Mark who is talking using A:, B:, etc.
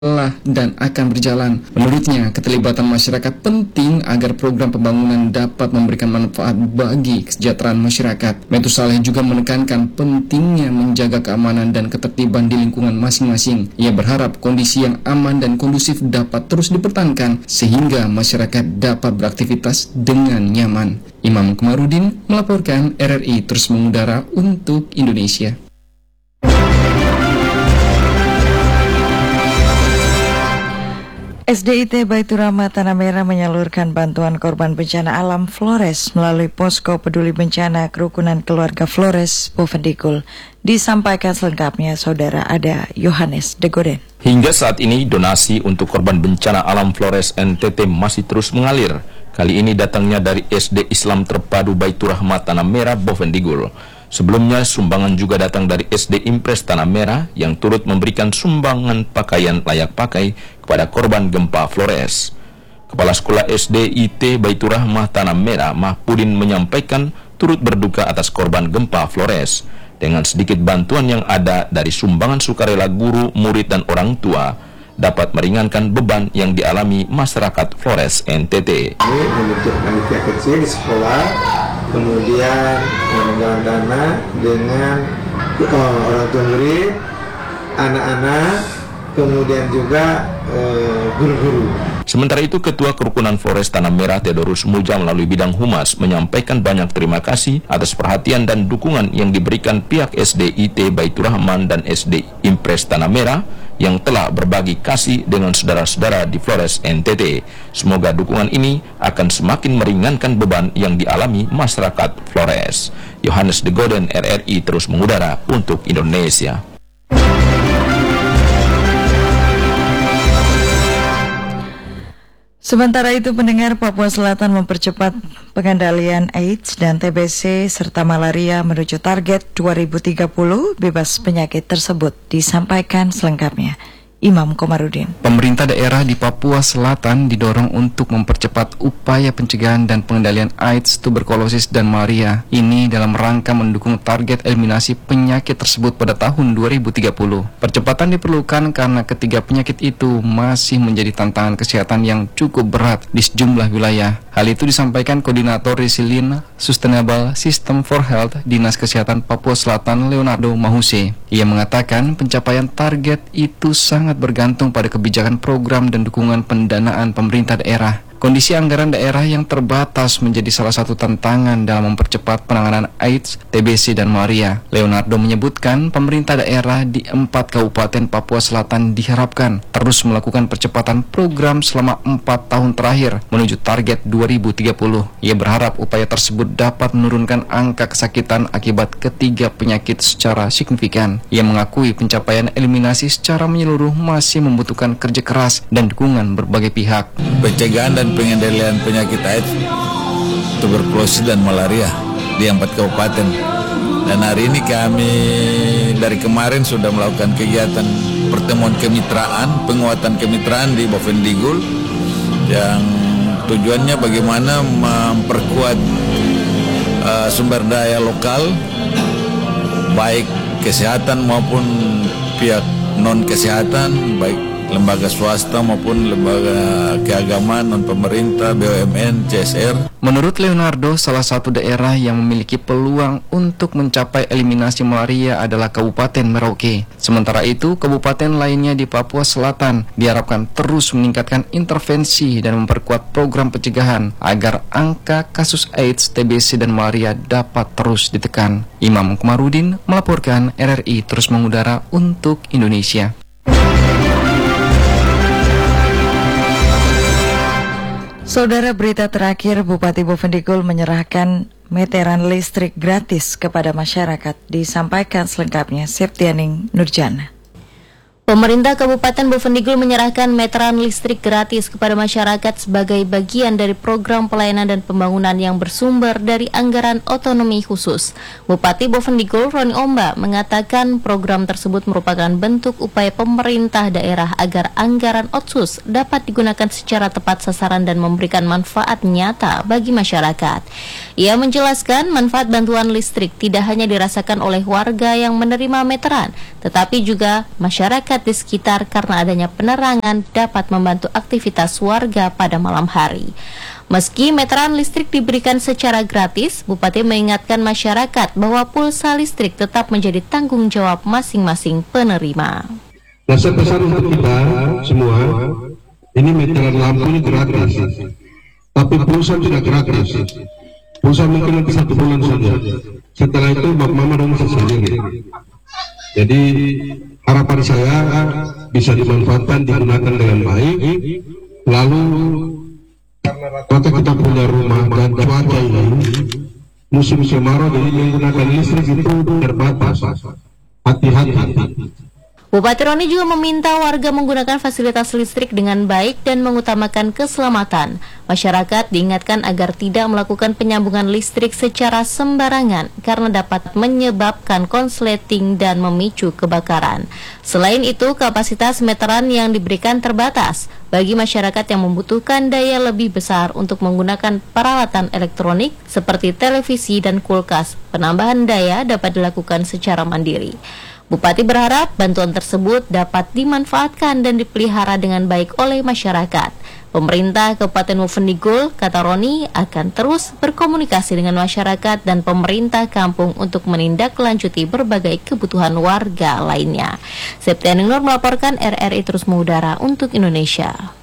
A: telah dan akan berjalan. Menurutnya, keterlibatan masyarakat penting agar program pembangunan dapat memberikan manfaat bagi kesejahteraan masyarakat. Metusaleh juga menekankan pentingnya menjaga keamanan dan ketertiban di lingkungan masing-masing. Ia berharap kondisi yang aman dan kondusif dapat terus dipertahankan sehingga masyarakat dapat beraktivitas dengan nyaman. Imam Komarudin melaporkan, RRI terus mengudara untuk Indonesia.
B: SDIT Baitur Rahmah Tanah Merah menyalurkan bantuan korban bencana alam Flores melalui Posko Peduli Bencana Kerukunan Keluarga Flores, Bovendigul. Disampaikan selengkapnya Saudara Ada Yohanes Degoden.
C: Hingga saat ini donasi untuk korban bencana alam Flores NTT masih terus mengalir. Kali ini datangnya dari SD Islam Terpadu Baitur Rahmah Tanah Merah, Bovendigul. Sebelumnya, sumbangan juga datang dari SD Impres Tanah Merah yang turut memberikan sumbangan pakaian layak pakai kepada korban gempa Flores. Kepala Sekolah SDIT Baitur Rahmah Tanah Merah, Mahpudin, menyampaikan turut berduka atas korban gempa Flores. Dengan sedikit bantuan yang ada dari sumbangan sukarela guru, murid, dan orang tua, dapat meringankan beban yang dialami masyarakat Flores NTT.
D: Ini membentuk panitia kecil di sekolah, kemudian menggalang dana dengan orang tua murid, anak-anak, kemudian juga guru-guru.
C: Sementara itu, Ketua Kerukunan Flores Tanah Merah Theodorus Muja melalui bidang humas menyampaikan banyak terima kasih atas perhatian dan dukungan yang diberikan pihak SDIT Baitur Rahman dan SD Impres Tanah Merah yang telah berbagi kasih dengan saudara-saudara di Flores NTT. Semoga dukungan ini akan semakin meringankan beban yang dialami masyarakat Flores. Yohanes Degoden, RRI terus mengudara untuk Indonesia.
B: Sementara itu, pendengar, Papua Selatan mempercepat pengendalian AIDS dan TBC serta malaria menuju target 2030 bebas penyakit tersebut. Disampaikan selengkapnya Imam Komarudin.
A: Pemerintah daerah di Papua Selatan didorong untuk mempercepat upaya pencegahan dan pengendalian AIDS, tuberkulosis, dan malaria. Ini dalam rangka mendukung target eliminasi penyakit tersebut pada tahun 2030. Percepatan diperlukan karena ketiga penyakit itu masih menjadi tantangan kesehatan yang cukup berat di sejumlah wilayah. Hal itu disampaikan Koordinator Resilient Sustainable System for Health Dinas Kesehatan Papua Selatan, Leonardo Mahuse. Ia mengatakan pencapaian target itu sangat bergantung pada kebijakan program dan dukungan pendanaan pemerintah daerah. Kondisi anggaran daerah yang terbatas menjadi salah satu tantangan dalam mempercepat penanganan AIDS, TBC, dan malaria. Leonardo menyebutkan pemerintah daerah di 4 kabupaten Papua Selatan diharapkan terus melakukan percepatan program selama 4 tahun terakhir menuju target 2030. Ia berharap upaya tersebut dapat menurunkan angka kesakitan akibat ketiga penyakit secara signifikan. Ia mengakui pencapaian eliminasi secara menyeluruh masih membutuhkan kerja keras dan dukungan berbagai pihak.
E: Pencegahan dan pengendalian penyakit AIDS, tuberkulosis, dan malaria di 4 kabupaten. Dan hari ini kami dari kemarin sudah melakukan kegiatan pertemuan kemitraan, penguatan kemitraan di Bovendigul yang tujuannya bagaimana memperkuat sumber daya lokal, baik kesehatan maupun pihak non kesehatan, baik lembaga swasta maupun lembaga keagamaan, non-pemerintah, BUMN, CSR.
A: Menurut Leonardo, salah satu daerah yang memiliki peluang untuk mencapai eliminasi malaria adalah Kabupaten Merauke. Sementara itu, kabupaten lainnya di Papua Selatan diharapkan terus meningkatkan intervensi dan memperkuat program pencegahan agar angka kasus AIDS, TBC, dan malaria dapat terus ditekan. Imam Komarudin melaporkan, RRI terus mengudara untuk Indonesia.
B: Saudara, berita terakhir, Bupati Bovendigul menyerahkan meteran listrik gratis kepada masyarakat. Disampaikan selengkapnya Septianing Nurjana.
F: Pemerintah Kabupaten Bovendigul menyerahkan meteran listrik gratis kepada masyarakat sebagai bagian dari program pelayanan dan pembangunan yang bersumber dari anggaran otonomi khusus. Bupati Bovendigul, Roni Omba, mengatakan program tersebut merupakan bentuk upaya pemerintah daerah agar anggaran otsus dapat digunakan secara tepat sasaran dan memberikan manfaat nyata bagi masyarakat. Ia menjelaskan manfaat bantuan listrik tidak hanya dirasakan oleh warga yang menerima meteran, tetapi juga masyarakat masyarakat di sekitar karena adanya penerangan dapat membantu aktivitas warga pada malam hari. Meski meteran listrik diberikan secara gratis, Bupati mengingatkan masyarakat bahwa pulsa listrik tetap menjadi tanggung jawab masing-masing penerima.
G: Nah, saya pesan untuk kita semua, ini meteran lampu ini gratis, tapi pulsa tidak gratis. Pulsa mungkin nanti 1 bulan saja. Setelah itu Mama dong sendiri. Jadi harapan saya bisa dimanfaatkan, digunakan dengan baik. Lalu maka kita punya rumah dan cuaca ini musim kemarau, jadi menggunakan listrik itu terbatas. Hati-hati.
F: Bupati Roni juga meminta warga menggunakan fasilitas listrik dengan baik dan mengutamakan keselamatan. Masyarakat diingatkan agar tidak melakukan penyambungan listrik secara sembarangan karena dapat menyebabkan konsleting dan memicu kebakaran. Selain itu, kapasitas meteran yang diberikan terbatas bagi masyarakat yang membutuhkan daya lebih besar untuk menggunakan peralatan elektronik seperti televisi dan kulkas. Penambahan daya dapat dilakukan secara mandiri. Bupati berharap bantuan tersebut dapat dimanfaatkan dan dipelihara dengan baik oleh masyarakat. Pemerintah Kabupaten Bovendigul, kata Roni, akan terus berkomunikasi dengan masyarakat dan pemerintah kampung untuk menindaklanjuti berbagai kebutuhan warga lainnya. Septianing Nur melaporkan, RRI Terus Mengudara untuk Indonesia.